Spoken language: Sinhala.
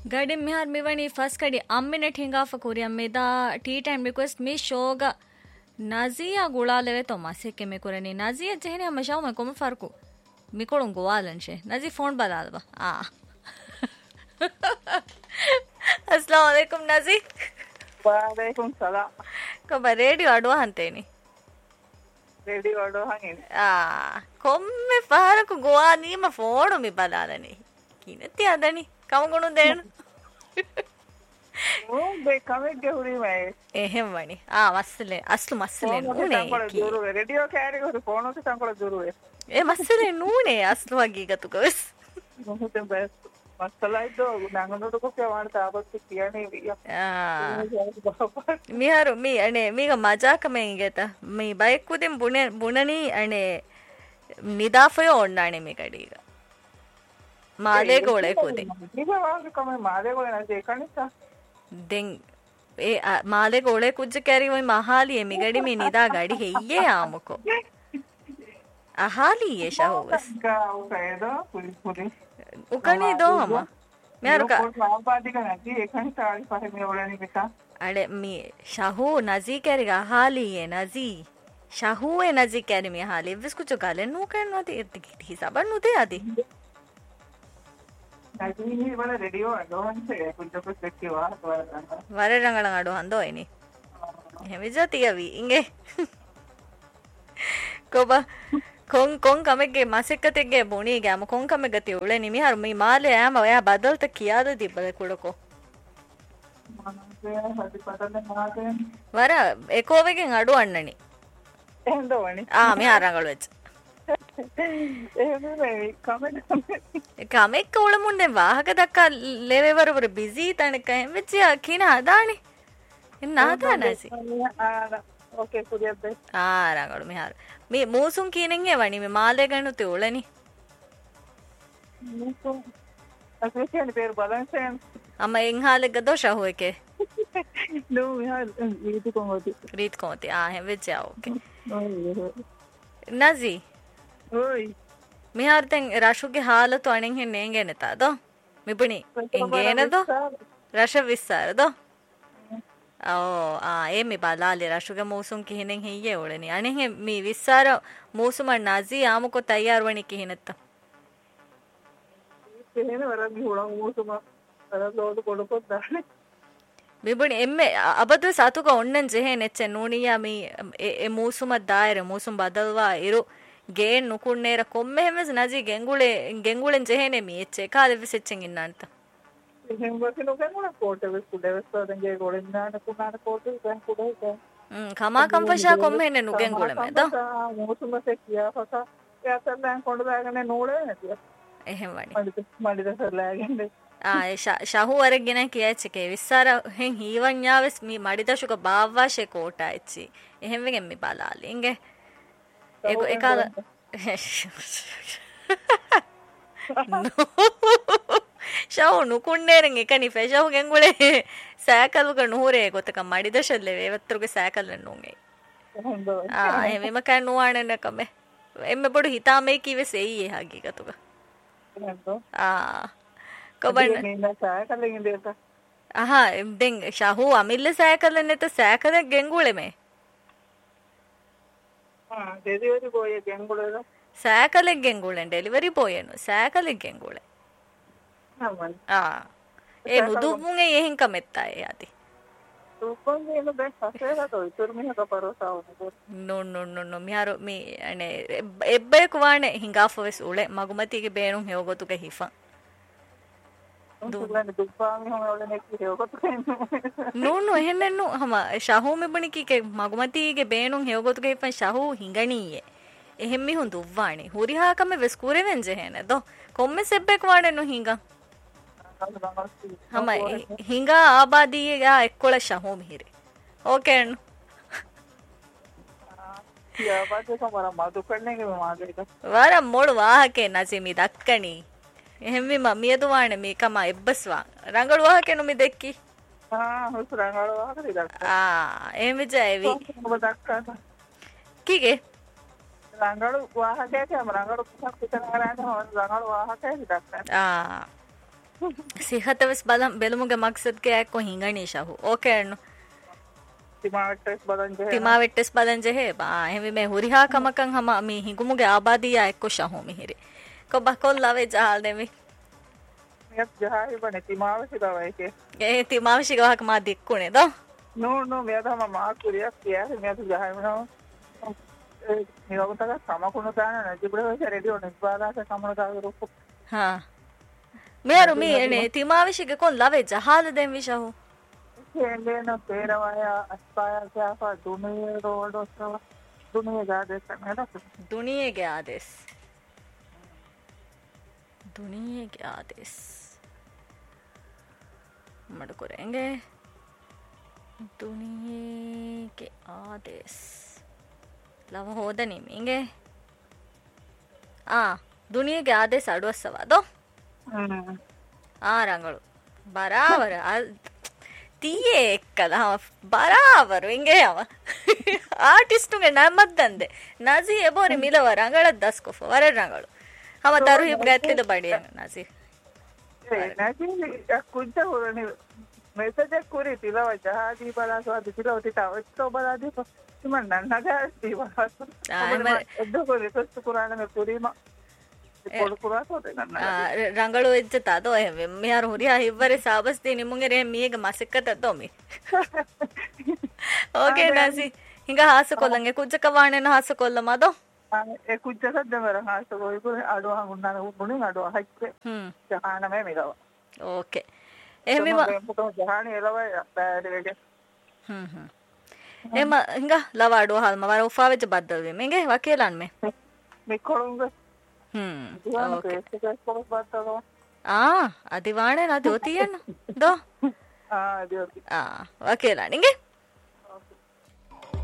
ಗಡಿ ಮಿಹಾರ್ ಮಿವಣಿ ಫಸ್ಟ್ ಕಡಿ ಅಮ್ಮಿನೆಟ್ ಹಿಂಗಾಫ ಕುರಿ ಅಮ್ಮಿದ ಟೀ ಟೈಮ್ ರಿಕ್ವೆಸ್ಟ್ ಮಿ ಶೋಗ ನಜಿಯಾ ಗುಳಾಲೆವೆ ತೋ ಮಸೆಕ್ಕೆ ಮಿ ಕುರನಿ ನಜಿಯಾ ಜೆಹನೆ ಹಮ ಶಾವ್ ಮೆ ಕೊಮ ಫರ್ಕು ಮಿಕೊಳುಂ ಗುವಾಲನ್ಶೆ ನಜಿ ಫೋನ್ ಬಲಾಲ್ವಾ ಆ अस्सलाम वालेकुम नजी वालेकुम सलाम कब रेडियो अडवा हंतेनी रेडियो अडवा हंगेनी ಕೊಮ್ಮೆ ಫಾರಕು ಗೋವಾ ನೀಮ ಫೋನು ಮಿ ಬಲಾಲನಿ ಕಿನತಿ ಅದನಿ ಕಮಗುಣು ದೇನು ಓ ಬೆ ಕಮೆಗೆ ಹುರಿ ಮೈ එහෙම වනි මස්සලේ අස්ලු මස්සලේ නූනේ रेडियो කෑරි හොර ෆෝන් එක සංකොල දුරුවේ ඒ මස්සලේ නූනේ අස්ලු වගේ ගතුකස් මොහොතෙන් බස් මස්සලයිදෝ නංගනොට කොකේ වාන තාපත් කියන්නේ මිහරු මී අනේ මීග මජාකමෙන් ගෙත මී බයික් කුදෙන් බුණනි අනේ නිදාෆය ඔන්නානේ මේ කඩීග මාලේ ගෝලේ කුදේ නිදාවාගේ කම මාලේ ගෝලේ නැති එකනිසා දෙන් ඒ මාලේ ගෝලේ කුජ්ජ කැරි වයි මහාලියේ මිගඩි මේ නිදා ගඩි හෙయ్యේ ආමුකෝ අහාලියේ ෂහෝස් ගාවේදෝ පුරි උකනේ දෝම මෙයාරුක ආපාදික නැති එකනිසා ආලි පහේ මේ ඔලනි මිසා අඩේ මේ ෂහෝ නසී කැරිග අහාලියේ නසී ෂහෝේ නසී කැරි මේ අහාලියේ විස් කුච ගලෙන් නෝ කරනවාද ඉර්ති හිසබන් නුතේ ආදී නසී වල රේඩියෝ අඩෝන්සේ කුච පෙක්කිවා වර රංගලන් අඩෝ හන්දෝ එනි එහෙම ජතියවි ඉංගේ කොබ කොන් කමෙගේ මසෙක්කතෙගේ බොණී ගෑම කොන් කමෙගති උලේ නිමිහරු මේ මාලේ ෑම ඔයා බදල්ත කියාද දිබ්බද කුඩකෝ වර එකෝවෙගෙන් අඩු අන්නනි එහෙන්ද වනි මෙහා රංගල වෙච්ච කමෙක්ක උළමුන්නේ වාහක දක්කා ලෙවෙවරවර බිසී තනක එහෙම වෙච්චියා කින හදානි එන්න ආදානසි ओके कुरियत रंगड़ मिहार मी मूसुम कीनें है वनी में माले गनु ते ओलनी मूसुम असेन पेर बैलेंस है अम्मा इंहाले गदो शाहुए के नो मिहार रीत कोती है विच ओके नजी ओय मिहार तें राशु के हालत अणें है नेंगे नेता दो मिबणी इंगेने दो रश विस्सार दो ඒමි බලාලි රශුග මූසුම් කිහිනෙන් හියේ ඔලනි අනෙහෙ මේ විස්සාර මූසුම නසී ආමුකො තයාර් වණි කිහිනෙත්ත කිහින වරගි හොලන් මූසුම වරලෝඩ කොඩකොත් දානේ බිබුනි එම්මෙ අබද සතුක ඔන්නෙන් ජෙහෙ නෙච්ච නූනියා මේ ඒ මූසුම දායර මූසුම් බදල්වා ඉරු ගේ නුකුන්නේර කොම්මෙ හැමස් නසී ගෙන්ගුලෙන් ජෙහෙනේ මේ එච්ච කාලෙ විසෙච්චෙන් ඉන්නන්ත එහෙම වකිනෝ ගන්නවා කෝට් එක කුඩේවස් වදන්ගේ ගොඩින් නාන කුනාන කෝට් එක දැන් කුඩේ කමා කම්පෂා කොම්මෙන්නේ නුගෙන් ගොල මෙද මොසුම සෙකියා පස යාතෙන් දැන් කොඩ දාගෙන නෝලේ නැතිය එහෙම වනි මඩිද සර්ලාගෙන ෂහු වරගෙන කියච්චකේ විස්සාර හෙන් හීවඤ්ඤාවස් මි මඩිදශුක බාවවාෂේ කෝටා එච්චි එහෙම වෙගෙන් මි බලාලි ඉංගේ ඒකාල ශව නුකුන්නේරෙන් එකනි ෆෙෂව ගෙන්ගුලේ සෑකල්වක නුහුරේ ගොතක මඩිදශල්ලේ වේවත්තුරුගේ සෑකල්ලන් නුන්ගේ එහෙම කෑ නුවානෙන කමේ එම්මෙ බොඩු හිතාමේ කිවෙ සෙයි හාගී ගතුක කොබන්න සෑකල්ලෙන් දෙත දෙන් ශහු අමිල්ල සෑකල්ලන් නෙත සෑකල ගෙන්ගුලේ මේ ඩෙලිවරි බෝය ගෙන්ගුලේ සෑකලෙක් ගෙන්ගුලෙන් ඩෙලිවරි බෝයනු සෑකලෙක් ගෙන්ගුලේ ඒ නුදුමුගේ එහෙන් කමෙත්තා ඒ අති නො මිහරු මේ අනේ එබ්බෙක් වානේ හිඟාෆවෙස් උලේ මගුමතිගේ බේනුම් හෙවගොතුක හිෆන් නූනු එහෙන්නෙන්නු හම ශහූ මෙබනිකීගේ මගුමතිගේ බේනුම් හෙවගොතුක හිෆන් ශහූ හිඟණීයේ එහෙම් මිහුන් දුව්වානේ හුරිහාකම වෙස් කුරෙවෙන් ජෙහෙනේ දෝ කොම්මෙ සෙබ්බෙක් වානේ නු හිඟා हम हिंगा आबादी या एक्कोಳ शहू मिहिरे ओके अण्ण वार मोड़ वाहके नसी मी दक्कनी එහෙම මමියද වානේ මේකම එබ්බස්වා රංගල වහකේ නොමි දෙක්කි හුස් රංගල වහකේ දක්ක එහෙම ජයවි ඔබ දක්කා කීගේ රංගල වහකේ කම රංගල පුසක් පිටන කරාන රංගල වහකේ දක්ක සිහතවස් බලම් බෙලමුගේ මක්සද්ගේ ඇක්කො හිඟනී ශහු ඕකේ අන්නු තිමාවෙට්ටෙස් බලංජෙ හේ බා එහෙම මේ හුරිහා කමකන් හම මේ හිඟුමුගේ ආබාදියා එක්කො ශහු මිහිරි කොබ කොල්ලාවේ ජහල් දෙමි මෙත් ජහයි බනේ තිමාවසි ගවයිකේ ඒ තිමාවසි ගවහක මා දික්කුනේ දෝ නෝ මෙයා තමයි මා කුරියක් කියා මෙයා ජහයි මනෝ නිරවතක සමකුණු දාන නැතිබුඩ රෙඩියෝ නිස්බාදාස සමන දාගරු හා මෙරු මේ එනේ තිමාවසිගේ කොන් ලවේ Jahl දෙම් විශහු Tiene pero vaya aspaya que haga dunero roso dunia gades nada दुनिये के आदेश मड करेंगे दुनिये के आदेश लव होदा निमिंगे दुनिये के आदेश अडवसवा दो ರಂಗಳು ಬರಾಬರ ತೀಯೇ ಎಕ್ಕದ ಬರಾಬರು ಹಿಂಗೆ ಅವ ಆರ್ಟಿಸ್ಟುಗೆ ನಮ್ಮದ್ದಂದೆ ನಜಿ ಎಬೋರಿ ಮಿಲವ ರಂಗಳ ದಸ್ಕೊಫ ವರ ರಂಗಳು ಅವ ತರು ಹಿಪ್ ಗತ್ತಿದ ಬಡಿ ನಜಿ ಕುಂಚ ಮೆಸೇಜ್ ಕುರಿ ತಿಲವ ಜಹಾದಿ ಬಲಾಸು ಅದು ತಿಲವತಿ ತಾವತ್ತೋ ಬಲಾದಿ ಸುಮ್ಮನೆ ನನ್ನಗ ಎದ್ದು ಕುರಿ ಸಸ್ತು ಕುರಾನ ಕುರಿಮ ರಂಗಳು ಎಜ್ಜತಾದೋ ಯಾರು ಹುರಿಯ ಇಬ್ಬರೇ ಸಾಬಸ್ತಿ ನಿಮಗೆ ಮೀಗ ಮಸಿಕ್ಕತದ್ದೊಮ್ಮಿ ಓಕೆ ನಾಸಿ ಹಿಂಗ ಹಾಸಿಕೊಳ್ಳಂಗೆ ಕುಜ್ಜಕವಾಣೆನ ಹಾಸಿಕೊಳ್ಳಮದೋ ಕುಜ್ಜ ಸದ್ದ ಮರ ಹಾಸಿಕೊಳ್ಳಿ ಆಡುವ ಗುಂಡಾನ ಗುಣಿ ಆಡುವ ಹಚ್ಚೆ ಜಹಾನಮೇ ಮಿಗವ ಓಕೆ ಜಹಾನಿ ಎಲ್ಲವ ಬ್ಯಾಡಿಗೆ එම හිඟ ලවාඩුව හල්ම වර උෆාවෙච්ච බද්දල්වේ මේගේ වකේලන්මේ මිකොළුන්ගේ ಅದಿವಾಣೆ ನಾ ಜ್ಯೋತಿಯನ್ನ ದೋ ಓಕೆಲಾ ನಿಂಗೆ